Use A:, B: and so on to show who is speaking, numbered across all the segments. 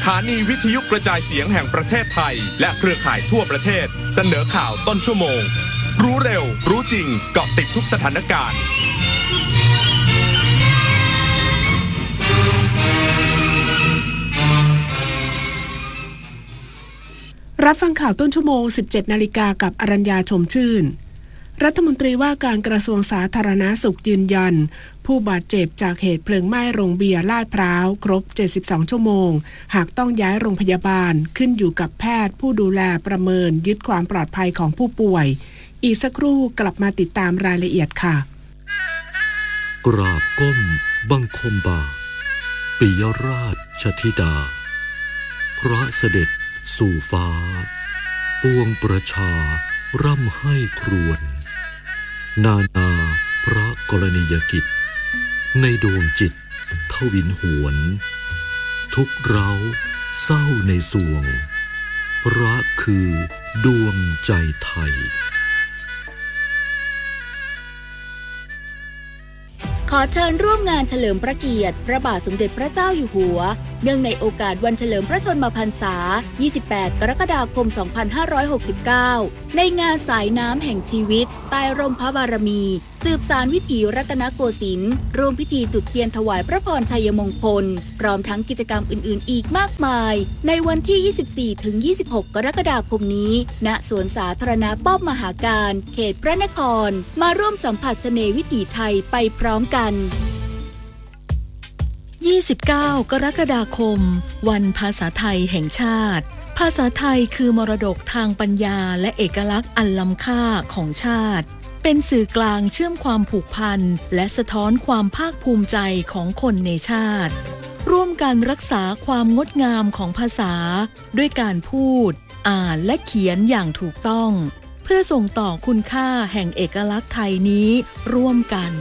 A: ถานีวิทยุกระจายเสียงแห่งประเทศไทยและเครือข่ายทั่วประเทศเสนอข่าวต้นชั่วโมงรู้เร็วรู้จริงเกาะติดทุกสถานการณ์
B: รับฟังข่าวต้นชั่วโมง 17 นาฬิกากับอรัญญาชมชื่นรัฐมนตรีว่าการกระทรวงสาธารณสุขยืนยันผู้บาดเจ็บจากเหตุเพลิงไหม้โรงเบียร์ลาดพร้าวครบ72ชั่วโมงหากต้องย้ายโรงพยาบาลขึ้นอยู่กับแพทย์ผู้ดูแลประเมินยึดความปลอดภัยของผู้ป่วยอีกสักครู่กลับมาติดตามรายละเอียดค่ะ
C: กราบก้มบังคมบาทปิยราชธิดาพระเสด็จสู่ฟ้าปวงประชาร่ำให้ครวญนานาพระกรณียกิจในดวงจิตทวินหวนทุกเราเศร้าในสวงพระคือดวงใจไทย
D: ขอเชิญร่วมงานเฉลิมพระเกียรติพระบาทสมเด็จพระเจ้าอยู่หัวเนื่องในโอกาสวันเฉลิมพระชนมพรรษา 28 กรกฎาคม 2569 ในงานสายน้ำแห่งชีวิตใต้ร่มพระบารมีสืบสานวิถีรัตนโกสินทร์ร่วมพิธีจุดเทียนถวายพระพรชัยมงคลพร้อมทั้งกิจกรรมอื่นๆอีกมากมายในวันที่ 24-26 กรกฎาคมนี้ณสวนสาธารณะป้อมมหาการเขตพระนครมาร่วมสัมผัสเสน่ห์วิถีไทยไปพร้อมกัน
E: 29 กรกฎาคมวันภาษาไทยแห่งชาติภาษาไทยคือมรดกทางปัญญาและเอกลักษณ์อันล้ำค่าของชาติเป็นสื่อกลางเชื่อมความผูกพันและสะท้อนความภาคภูมิใจของคนในชาติร่วมกันรักษาความงดงามของภาษาด้วยการพูดอ่านและเขียนอย่างถูกต้องเพื่อส่งต่อคุณค่าแห่งเอกลักษณ์ไทยนี้ร่วมกัน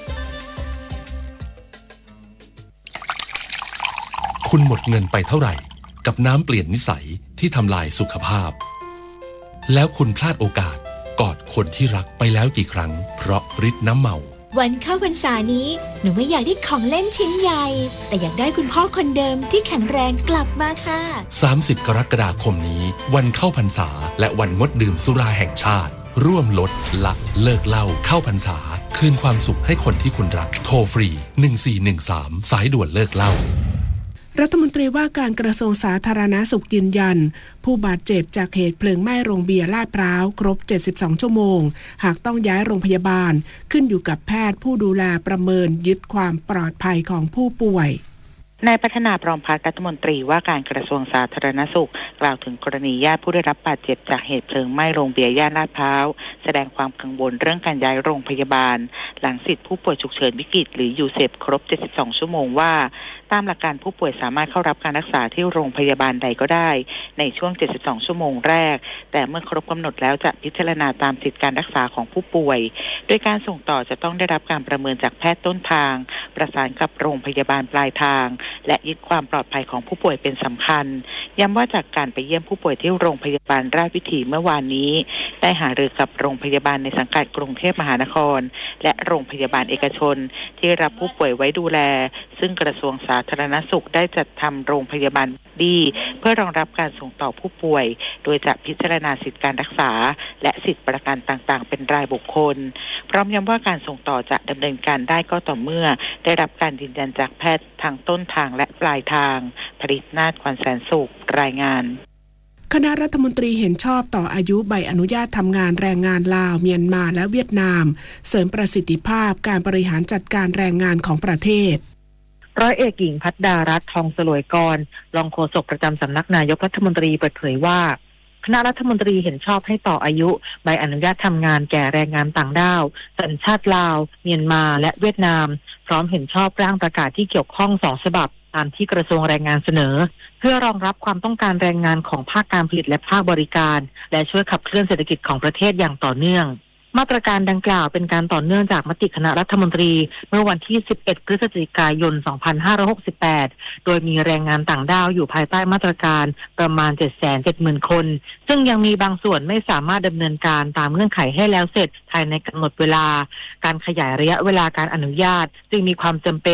F: คุณหมดเงินไปเท่าไหร่กับน้ำเปลี่ยนนิสัยที่ทำลายสุขภาพแล้วคุณพลาดโอกาสกอดคนที่รักไปแล้วกี่ครั้งเพราะฤทธิ์น้ำเมา
G: วันเข้าพรรษานี้หนูไม่อยากได้ของเล่นชิ้นใหญ่แต่อยากได้คุณพ่อคนเดิมที่แข็งแรงกลับมาค่ะ
F: 30 กรกฎาคมนี้วันเข้าพรรษาและวันงดดื่มสุราแห่งชาติร่วมลดละเลิกเหล้าเข้าพรรษาคืนความสุขให้คนที่คุณรักโทรฟรี1413สายด่วนเลิกเหล้า
B: รัฐมนตรีว่าการกระทรวงสาธารณสุขยืนยันผู้บาดเจ็บจากเหตุเพลิงไหม้โรงเบียร์ลาดพร้าวครบ72ชั่วโมงหากต้องย้ายโรงพยาบาลขึ้นอยู่กับแพทย์ผู้ดูแลประเมินยึดความปลอดภัยของผู้ป่วย
H: นายพัฒนาพร้อมพัฒน์รัฐมนตรีว่าการกระทรวงสาธารณสุขกล่าวถึงกรณีญาติผู้ได้รับบาดเจ็บจากเหตุเพลิงไหม้โรงเบียร์ย่านลาดพร้าวแสดงความกังวลเรื่องการย้ายโรงพยาบาลหลังสิทธิผู้ป่วยฉุกเฉินวิกฤตหรือยูเซฟครบ72ชั่วโมงว่าตามหลักการผู้ป่วยสามารถเข้ารับการรักษาที่โรงพยาบาลใดก็ได้ในช่วง72ชั่วโมงแรกแต่เมื่อครบกำหนดแล้วจะพิจารณาตามสิทธิการรักษาของผู้ป่วยโดยการส่งต่อจะต้องได้รับการประเมินจากแพทย์ต้นทางประสานกับโรงพยาบาลปลายทางและยึดความปลอดภัยของผู้ป่วยเป็นสำคัญย้ำว่าจากการไปเยี่ยมผู้ป่วยที่โรงพยาบาลราชวิถีเมื่อวานนี้ได้หารือกับโรงพยาบาลในสังกัดกรุงเทพมหานครและโรงพยาบาลเอกชนที่รับผู้ป่วยไว้ดูแลซึ่งกระทรวงสาธารณสุขได้จัดทำโรงพยาบาลดีเพื่อรองรับการส่งต่อผู้ป่วยโดยจะพิจารณาสิทธิการรักษาและสิทธิประกันต่างๆเป็นรายบุคคลพร้อมย้ำว่าการส่งต่อจะดำเนินการได้ก็ต่อเมื่อได้รับการยืนยันจากแพทย์ทางต้นทางและปลายทางผลิตนาถ ขวัญแสนสุขรายงาน
B: คณะรัฐมนตรีเห็นชอบต่ออายุใบอนุญาตทำงานแรงงานลาวเมียนมาและเวียดนามเสริมประสิทธิภาพการบริหารจัดการแรงงานของประเทศ
I: ร้อยเอกหญิงภัทรดารัตน์ทองสลวยกรรองโฆษกประจำสำนักนายกรัฐมนตรีเปิดเผยว่าคณะรัฐมนตรีเห็นชอบให้ต่ออายุใบอนุญาตทำงานแก่แรงงานต่างด้าวสัญชาติลาวเมียนมาและเวียดนามพร้อมเห็นชอบร่างประกาศที่เกี่ยวข้อง2ฉบับตามที่กระทรวงแรงงานเสนอเพื่อรองรับความต้องการแรงงานของภาคการผลิตและภาคบริการและช่วยขับเคลื่อนเศรษฐกิจของประเทศอย่างต่อเนื่องมาตรการดังกล่าวเป็นการต่อเนื่องจากมติคณะรัฐมนตรีเมื่อวันที่11พฤศจิกายน2568โดยมีแรงงานต่างด้าวอยู่ภายใต้มาตรการประมาณ 770,000 คนซึ่งยังมีบางส่วนไม่สามารถดำเนินการตามเงื่อนไขให้แล้วเสร็จภายในกำหนดเวลาการขยายระยะเวลาการอนุญาตจึงมีความจำเป็น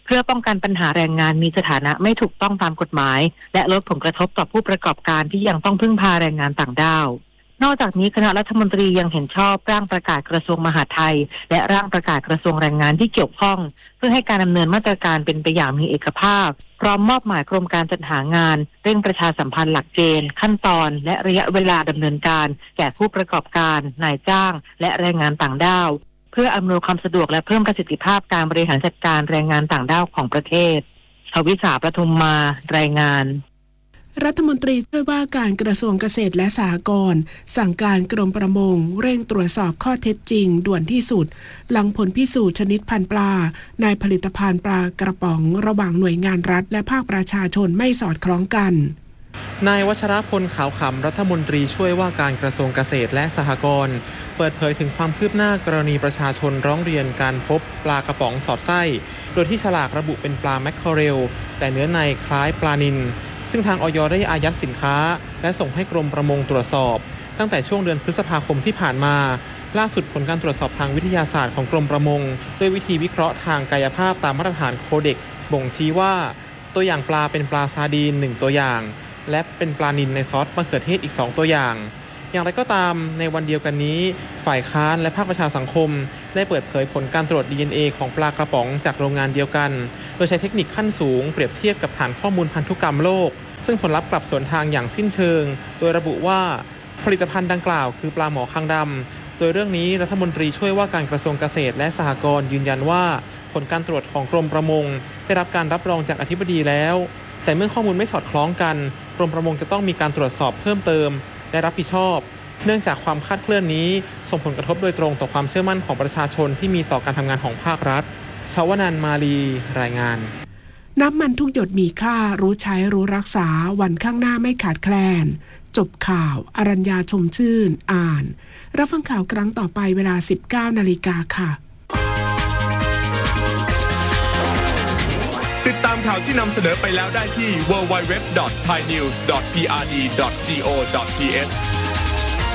I: เพื่อป้องกันปัญหาแรงงานมีสถานะไม่ถูกต้องตามกฎหมายและลดผลกระทบต่อผู้ประกอบการที่ยังต้องพึ่งพาแรงงานต่างด้าวนอกจากนี้คณะรัฐมนตรียังเห็นชอบร่างประกาศกระทรวงมหาดไทยและร่างประกาศกระทรวงแรงงานที่เกี่ยวข้องเพื่อให้การดำเนินมาตรการเป็นไปอย่างมีเอกภาพพร้อมมอบหมายกรมการจัดหางานเร่งประชาสัมพันธ์หลักเกณฑ์ขั้นตอนและระยะเวลาดำเนินการแก่ผู้ประกอบการนายจ้างและแรงงานต่างด้าวเพื่ออำนวยความสะดวกและเพิ่มประสิทธิภาพการบริหารจัดการแรงงานต่างด้าวของประเทศชวิษาประทุมมารายงาน
B: รัฐมนตรีช่วยว่าการกระทรวงเกษตรและสหกรณ์สั่งการกรมประมงเร่งตรวจสอบข้อเท็จจริงด่วนที่สุดหลังผลพิสูจน์ชนิดพันธุ์ปลาในผลิตภัณฑ์ปลากระป๋องระหว่างหน่วยงานรัฐและภาคประชาชนไม่สอดคล้องกัน
J: นายวัชรพลขาวขำรัฐมนตรีช่วยว่าการกระทรวงเกษตรและสหกรณ์เปิดเผยถึงความคืบหน้ากรณีประชาชนร้องเรียนการพบปลากระป๋องสอดไส้โดยที่ฉลากระบุเป็นปลาแมคเคอเรลแต่เนื้อในคล้ายปลานิลซึ่งทางอย.ได้อายัดสินค้าและส่งให้กรมประมงตรวจสอบตั้งแต่ช่วงเดือนพฤษภาคมที่ผ่านมาล่าสุดผลการตรวจสอบทางวิทยาศาสตร์ของกรมประมงด้วยวิธีวิเคราะห์ทางกายภาพตามมาตรฐานโคเด็กซ์บ่งชี้ว่าตัวอย่างปลาเป็นปลาซาร์ดีน1ตัวอย่างและเป็นปลานิลในซอสมะเขือเทศอีก2ตัวอย่างอย่างไรก็ตามในวันเดียวกันนี้ฝ่ายค้านและภาคประชาสังคมได้เปิดเผยผลการตรวจ DNA ของปลากระป๋องจากโรงงานเดียวกันโดยใช้เทคนิคขั้นสูงเปรียบเทียบกับฐานข้อมูลพันธุกรรมโลกซึ่งผลลัพธ์กลับสวนทางอย่างสิ้นเชิงโดยระบุว่าผลิตภัณฑ์ดังกล่าวคือปลาหมอคางดำโดยเรื่องนี้รัฐมนตรีช่วยว่าการกระทรวงเกษตรและสหกรณ์ยืนยันว่าผลการตรวจของกรมประมงได้รับการรับรองจากอธิบดีแล้วแต่เมื่อข้อมูลไม่สอดคล้องกันกรมประมงจะต้องมีการตรวจสอบเพิ่มเติมและรับผิดชอบเนื่องจากความคลาดเคลื่อนนี้ส่งผลกระทบโดยตรงต่อความเชื่อมั่นของประชาชนที่มีต่อการทำงานของภาครัฐชวนันท์มาลีรายงาน
B: น้ำมันทุกหยดมีค่ารู้ใช้รู้รักษาวันข้างหน้าไม่ขาดแคลนจบข่าวอรัญญาชมชื่นอ่านรับฟังข่าวครั้งต่อไปเวลา 19 นาฬิกาค่ะ
A: ติดตามข่าวที่นำเสนอไปแล้วได้ที่ www.thainews.prd.go.th